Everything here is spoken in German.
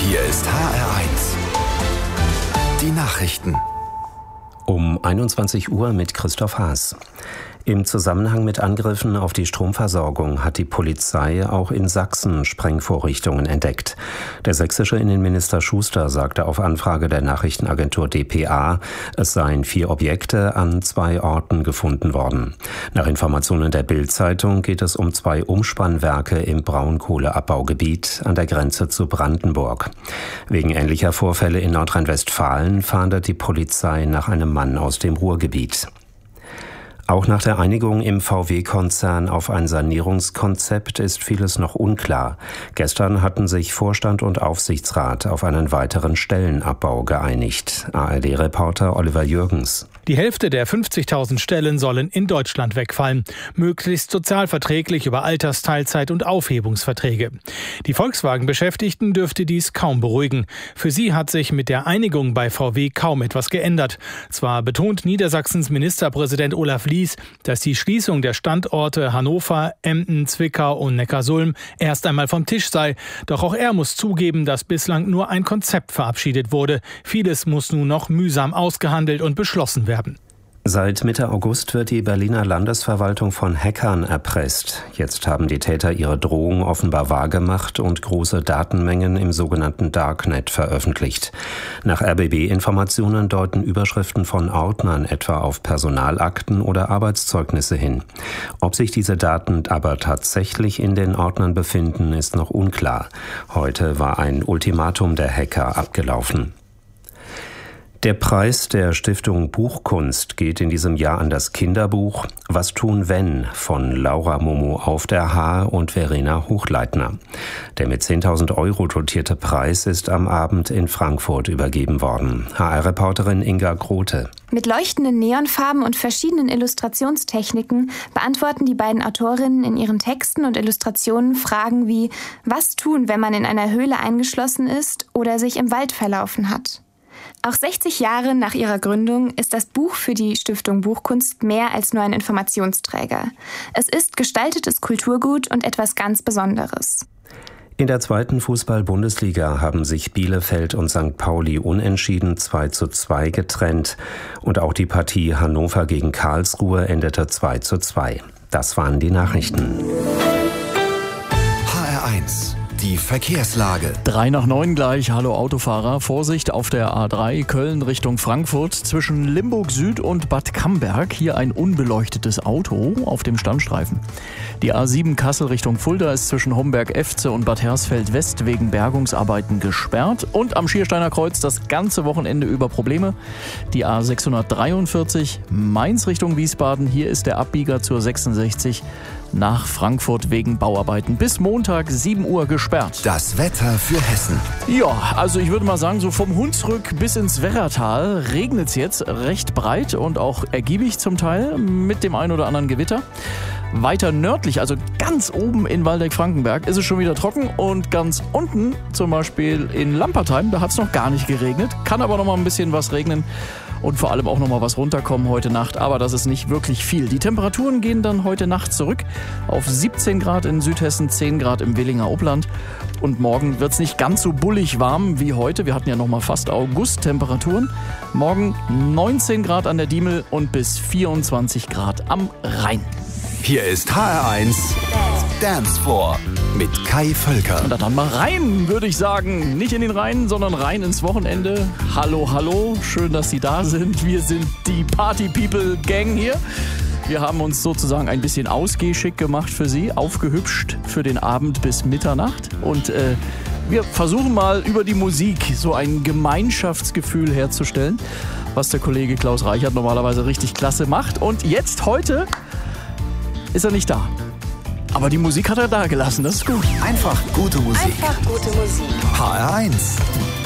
Hier ist HR1. Die Nachrichten. Um 21 Uhr mit Christoph Haas. Im Zusammenhang mit Angriffen auf die Stromversorgung hat die Polizei auch in Sachsen Sprengvorrichtungen entdeckt. Der sächsische Innenminister Schuster sagte auf Anfrage der Nachrichtenagentur dpa, es seien 4 Objekte an 2 Orten gefunden worden. Nach Informationen der Bild-Zeitung geht es um 2 Umspannwerke im Braunkohleabbaugebiet an der Grenze zu Brandenburg. Wegen ähnlicher Vorfälle in Nordrhein-Westfalen fahndet die Polizei nach einem Mann aus dem Ruhrgebiet. Auch nach der Einigung im VW-Konzern auf ein Sanierungskonzept ist vieles noch unklar. Gestern hatten sich Vorstand und Aufsichtsrat auf einen weiteren Stellenabbau geeinigt. ARD-Reporter Oliver Jürgens. Die Hälfte der 50.000 Stellen sollen in Deutschland wegfallen. Möglichst sozialverträglich über Altersteilzeit und Aufhebungsverträge. Die Volkswagen-Beschäftigten dürfte dies kaum beruhigen. Für sie hat sich mit der Einigung bei VW kaum etwas geändert. Zwar betont Niedersachsens Ministerpräsident Olaf Lies, dass die Schließung der Standorte Hannover, Emden, Zwickau und Neckarsulm erst einmal vom Tisch sei. Doch auch er muss zugeben, dass bislang nur ein Konzept verabschiedet wurde. Vieles muss nun noch mühsam ausgehandelt und beschlossen werden. Seit Mitte August wird die Berliner Landesverwaltung von Hackern erpresst. Jetzt haben die Täter ihre Drohung offenbar wahrgemacht und große Datenmengen im sogenannten Darknet veröffentlicht. Nach RBB-Informationen deuten Überschriften von Ordnern etwa auf Personalakten oder Arbeitszeugnisse hin. Ob sich diese Daten aber tatsächlich in den Ordnern befinden, ist noch unklar. Heute war ein Ultimatum der Hacker abgelaufen. Der Preis der Stiftung Buchkunst geht in diesem Jahr an das Kinderbuch Was tun wenn von Laura Momo auf der Haar und Verena Hochleitner. Der mit 10.000 € dotierte Preis ist am Abend in Frankfurt übergeben worden. HR-Reporterin Inga Grote. Mit leuchtenden Neonfarben und verschiedenen Illustrationstechniken beantworten die beiden Autorinnen in ihren Texten und Illustrationen Fragen wie: Was tun, wenn man in einer Höhle eingeschlossen ist oder sich im Wald verlaufen hat? Auch 60 Jahre nach ihrer Gründung ist das Buch für die Stiftung Buchkunst mehr als nur ein Informationsträger. Es ist gestaltetes Kulturgut und etwas ganz Besonderes. In der 2. Fußball-Bundesliga haben sich Bielefeld und St. Pauli unentschieden 2:2 getrennt. Und auch die Partie Hannover gegen Karlsruhe endete 2:2. Das waren die Nachrichten. HR1. Die Verkehrslage. 8:03 gleich. Hallo Autofahrer. Vorsicht auf der A3 Köln Richtung Frankfurt zwischen Limburg Süd und Bad Camberg. Hier ein unbeleuchtetes Auto auf dem Standstreifen. Die A7 Kassel Richtung Fulda ist zwischen Homberg-Efze und Bad Hersfeld West wegen Bergungsarbeiten gesperrt. Und am Schiersteiner Kreuz das ganze Wochenende über Probleme. Die A643 Mainz Richtung Wiesbaden. Hier ist der Abbieger zur 66 nach Frankfurt wegen Bauarbeiten. Bis Montag 7 Uhr gesperrt. Das Wetter für Hessen. Ja, also ich würde mal sagen, so vom Hunsrück bis ins Werratal regnet es jetzt recht breit und auch ergiebig zum Teil mit dem ein oder anderen Gewitter. Weiter nördlich, also ganz oben in Waldeck-Frankenberg, ist es schon wieder trocken und ganz unten, zum Beispiel in Lampertheim, da hat es noch gar nicht geregnet, kann aber noch mal ein bisschen was regnen. Und vor allem auch noch mal was runterkommen heute Nacht, aber das ist nicht wirklich viel. Die Temperaturen gehen dann heute Nacht zurück auf 17 Grad in Südhessen, 10 Grad im Willinger Oppland. Und morgen wird es nicht ganz so bullig warm wie heute. Wir hatten ja noch mal fast August-Temperaturen. Morgen 19 Grad an der Diemel und bis 24 Grad am Rhein. Hier ist HR1 Dance Floor mit Kai Völker. Und dann mal rein, würde ich sagen. Nicht in den Rhein, sondern rein ins Wochenende. Hallo, hallo. Schön, dass Sie da sind. Wir sind die Party People Gang hier. Wir haben uns sozusagen ein bisschen ausgehschick gemacht für Sie, aufgehübscht für den Abend bis Mitternacht. Und wir versuchen mal über die Musik so ein Gemeinschaftsgefühl herzustellen, was der Kollege Klaus Reichert normalerweise richtig klasse macht. Und jetzt, heute, ist er nicht da. Aber die Musik hat er da gelassen, das ist gut. Einfach gute Musik. Einfach gute Musik. HR1.